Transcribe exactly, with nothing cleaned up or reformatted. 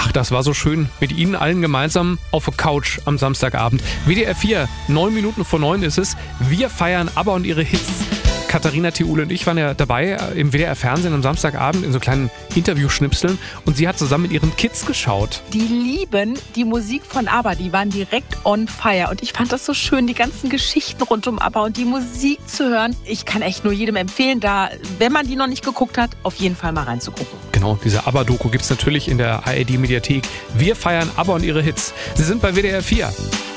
Ach, das war so schön. Mit Ihnen allen gemeinsam auf der Couch am Samstagabend. W D R vier, neun Minuten vor neun ist es. Wir feiern ABBA und ihre Hits. Katharina Thiule und ich waren ja dabei im W D R-Fernsehen am Samstagabend in so kleinen Interviewschnipseln und sie hat zusammen mit ihren Kids geschaut. Die lieben die Musik von ABBA, die waren direkt on fire und ich fand das so schön, die ganzen Geschichten rund um ABBA und die Musik zu hören. Ich kann echt nur jedem empfehlen, da, wenn man die noch nicht geguckt hat, auf jeden Fall mal reinzugucken. Genau, diese ABBA-Doku gibt es natürlich in der A R D-Mediathek. Wir feiern ABBA und ihre Hits. Sie sind bei W D R vier.